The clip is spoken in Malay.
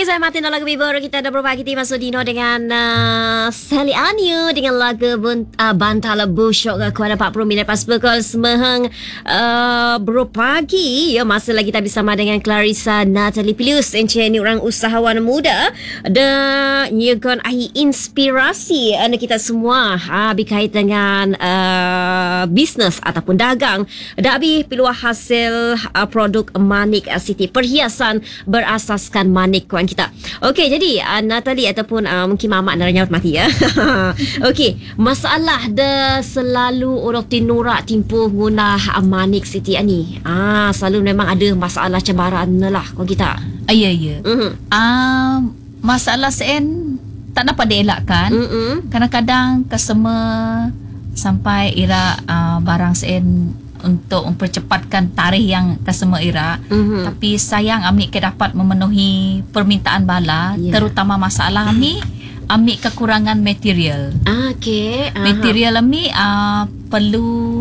Okey, saya Martin lagu baru kita ada berbagi Timah Sudino dengan Sally Anyu dengan lagu Bantala Busyok kepada 40 minit pas pukul semeheng beropagi. Ya, masa lagi kita bersama dengan Clarissa Natalie Pilius, encik orang usahawan muda dan nyekon ahi inspirasi anda kita semua berkait dengan bisnes ataupun dagang. Dabi piluah hasil produk Manik City, perhiasan berasaskan manik kawan kita. Okey, jadi Natalie ataupun mungkin mamak nak nyaut mati ya. Okey, masalah dah selalu orang tinurak timpu guna Manik City ni. Selalu memang ada masalah cabaran lah kawan kita. Ya. Masalah sen tak dapat dielakkan. Kadang-kadang customer sampai ira barang sen untuk mempercepatkan tarikh yang customer ira, tapi sayang amik ke dapat memenuhi permintaan bala, terutama masalah amik kekurangan material. Okey. Material amik perlu